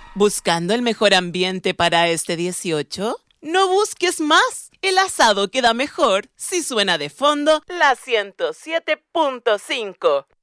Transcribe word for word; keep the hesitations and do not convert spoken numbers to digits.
¿Buscando el mejor ambiente para este dieciocho? No busques más. El asado queda mejor si suena de fondo la ciento siete punto cinco.